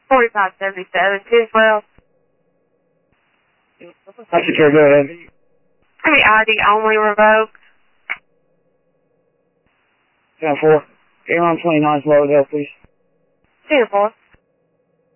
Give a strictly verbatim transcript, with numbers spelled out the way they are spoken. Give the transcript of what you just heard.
forty-five seventy-seven, two twelve. I should care, go ahead. I mean, I D only revoked. ten four. Air on twenty-nine, Lauderdale, please. ten four.